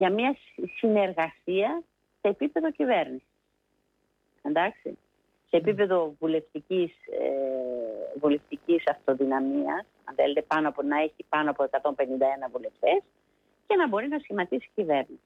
για μια συνεργασία σε επίπεδο κυβέρνηση. Εντάξει. Σε επίπεδο βουλευτικής αυτοδυναμίας, αν θέλετε, να έχει πάνω από 151 βουλευτές και να μπορεί να σχηματίσει κυβέρνηση.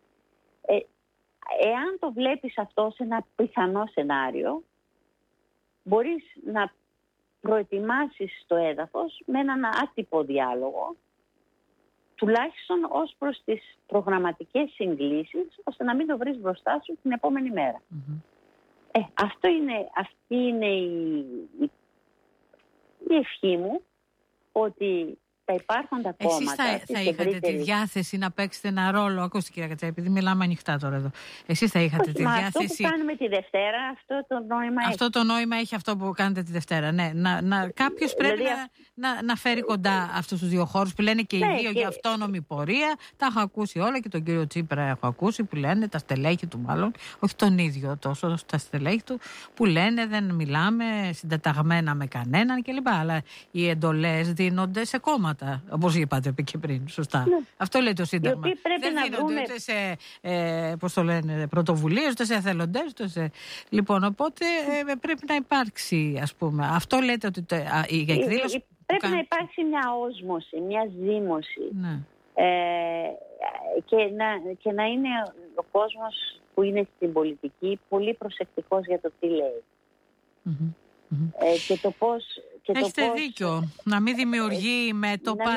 Εάν το βλέπεις αυτό σε ένα πιθανό σενάριο, μπορείς να προετοιμάσεις το έδαφος με έναν άτυπο διάλογο, τουλάχιστον ως προς τις προγραμματικές συγκλήσεις, ώστε να μην το βρεις μπροστά σου την επόμενη μέρα. Αυτή είναι η ευχή μου, ότι τα υπάρχοντα κόμματα... Εσείς θα είχατε τη διάθεση να παίξετε ένα ρόλο, ακούστε κυρία Κατσέλη, επειδή μιλάμε ανοιχτά τώρα εδώ. Εσείς θα είχατε τη διάθεση... Αυτό που κάνουμε τη Δευτέρα, αυτό το νόημα έχει. Αυτό το νόημα έχει αυτό που κάνετε τη Δευτέρα, ναι. Κάποιος πρέπει να φέρει κοντά αυτούς τους δύο χώρους που λένε και οι δύο για αυτόνομη πορεία. Τα έχω ακούσει όλα και τον κύριο Τσίπρα έχω ακούσει που λένε, τα στελέχη του μάλλον, όχι τον ίδιο τόσο, τα στελέχη του, που λένε δεν μιλάμε συντεταγμένα με κανέναν κλπ. Αλλά οι εντολές δίνονται σε κόμματα. Όπως είπατε και πριν, σωστά. Ναι. Αυτό λέει το Σύνταγμα. Δεν δίνονται ούτε σε πρωτοβουλίες, ούτε σε εθελοντές, ούτε σε... Λοιπόν, οπότε πρέπει να υπάρξει, ας πούμε. Αυτό λέτε ότι η εκδήλωση... Πρέπει να υπάρξει μια όσμωση, μια ζήμωση. Ναι. Και να είναι ο κόσμος που είναι στην πολιτική πολύ προσεκτικός για το τι λέει. Και το πώς... Έχετε δίκιο. Να μην δημιουργεί μέτωπα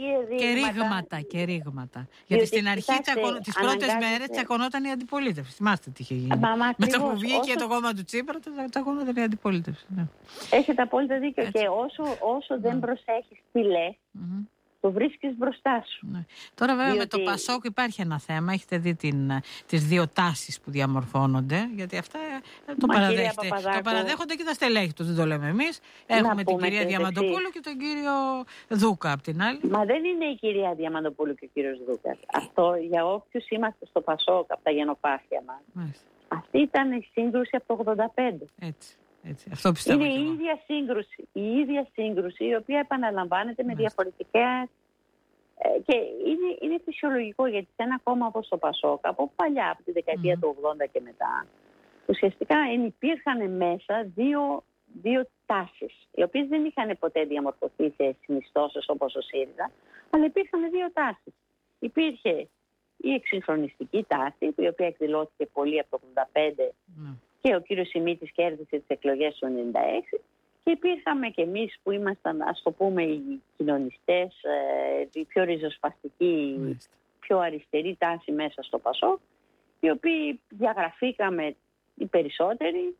και ρήγματα. Γιατί στην αρχή τις πρώτες μέρες τσακωνόταν η αντιπολίτευση. Θυμάστε τι είχε γίνει. Με το που βγήκε το κόμμα του Τσίπρα, τσακωνόταν η αντιπολίτευση. Έχετε απόλυτα δίκιο. Και όσο δεν προσέχεις τι λες, το βρίσκεις μπροστά σου. Ναι. Τώρα βέβαια με το Πασόκ υπάρχει ένα θέμα. Έχετε δει τις δύο τάσεις που διαμορφώνονται, γιατί αυτά το παραδέχονται και τα στελέχη τους, δεν το λέμε εμείς. Έχουμε την κυρία Διαμαντοπούλου και τον κύριο Δούκα απ' την άλλη. Μα δεν είναι η κυρία Διαμαντοπούλου και ο κύριος Δούκα. Αυτό για όποιους είμαστε στο Πασόκ από τα γενοπάθεια μας. Αυτή ήταν η σύγκρουση από το 85. Έτσι. Αυτό πιστεύω. Είναι η ίδια σύγκρουση η οποία επαναλαμβάνεται με διαφορετικές και είναι φυσιολογικό, γιατί σε ένα κόμμα όπως το Πασόκ από παλιά, από τη δεκαετία του 80 και μετά, ουσιαστικά υπήρχαν μέσα δύο τάσεις, οι οποίες δεν είχαν ποτέ διαμορφωθεί σε συνιστώσεις όπως ο ΣΥΡΙΖΑ, αλλά υπήρχαν δύο τάσεις. Υπήρχε η εξυγχρονιστική τάση, η οποία εκδηλώθηκε πολύ από το 85 και ο κύριος Σιμίτης κέρδισε τις εκλογές του 96, και υπήρχαμε και εμείς που ήμασταν, ας το πούμε, οι κοινωνιστές, οι πιο ριζοσπαστικοί, πιο αριστερή τάση μέσα στο Πασόκ, οι οποίοι διαγραφήκαμε οι περισσότεροι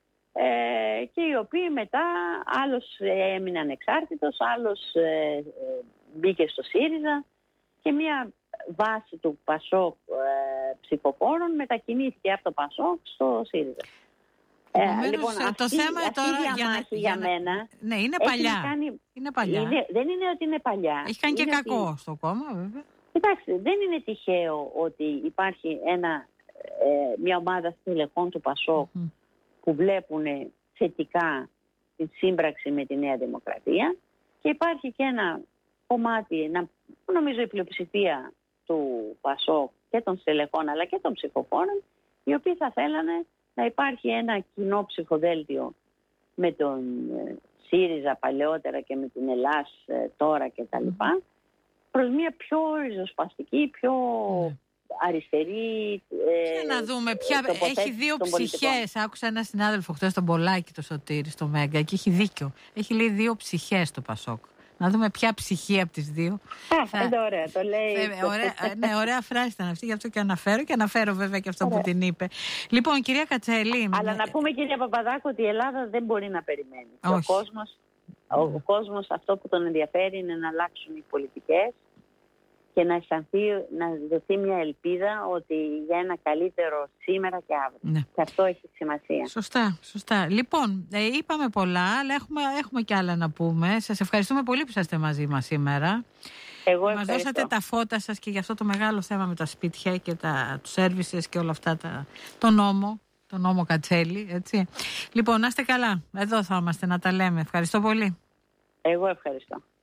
και οι οποίοι μετά άλλος έμεινε ανεξάρτητος, άλλος μπήκε στο ΣΥΡΙΖΑ και μια βάση του Πασόκ ψηφοφόρων μετακινήθηκε από το Πασόκ στο ΣΥΡΙΖΑ. Λοιπόν, το θέμα τώρα για μένα. Ναι, είναι παλιά. Είναι παλιά. Δεν είναι ότι είναι παλιά. Έχει κάνει και κακό στο κόμμα, βέβαια. Κοιτάξτε, δεν είναι τυχαίο ότι υπάρχει μια ομάδα στελεχών του Πασόκ που βλέπουν θετικά τη σύμπραξη με τη Νέα Δημοκρατία, και υπάρχει και ένα κομμάτι, νομίζω η πλειοψηφία του Πασόκ και των στελεχών αλλά και των ψηφοφόρων, οι οποίοι θα θέλανε να υπάρχει ένα κοινό ψηφοδέλτιο με τον ΣΥΡΙΖΑ παλαιότερα και με την Ελλάς τώρα κτλ. Προς μια πιο ριζοσπαστική, πιο αριστερή. Και να δούμε ποια. Έχει δύο ψυχές. Άκουσα ένα συνάδελφο χθες, τον Πολάκη, το Σωτήρη, στο Μέγκα, και έχει δίκιο. Έχει λέει δύο ψυχές το Πασόκ. Να δούμε ποια ψυχή από τις δύο. Ωραία, το λέει. Ωραία φράση ήταν αυτή, γι' αυτό και αναφέρω. Και αναφέρω βέβαια και αυτό που την είπε. Λοιπόν, κυρία Κατσέλη. Αλλά να πούμε, κυρία Παπαδάκου, ότι η Ελλάδα δεν μπορεί να περιμένει. Ο κόσμος αυτό που τον ενδιαφέρει είναι να αλλάξουν οι πολιτικές και να δοθεί μια ελπίδα ότι για ένα καλύτερο σήμερα και αύριο. Ναι. Και αυτό έχει σημασία. Σωστά. Λοιπόν, είπαμε πολλά, αλλά έχουμε και άλλα να πούμε. Σας ευχαριστούμε πολύ που είσαστε μαζί μας σήμερα. Εγώ μας δώσατε τα φώτα σας και για αυτό το μεγάλο θέμα με τα σπίτια και τους services και όλα αυτά, το νόμο Κατσέλη, έτσι. Λοιπόν, να είστε καλά. Εδώ θα είμαστε να τα λέμε. Ευχαριστώ πολύ. Εγώ ευχαριστώ.